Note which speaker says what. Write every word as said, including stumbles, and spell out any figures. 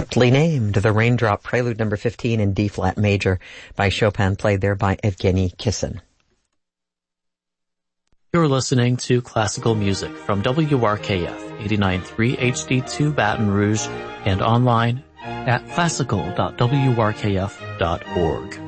Speaker 1: Aptly named, the Raindrop Prelude number fifteen in D-flat major by Chopin, played there by Evgeny Kissin.
Speaker 2: You're listening to classical music from W R K F eighty-nine point three H D two Baton Rouge and online at classical dot w r k f dot org.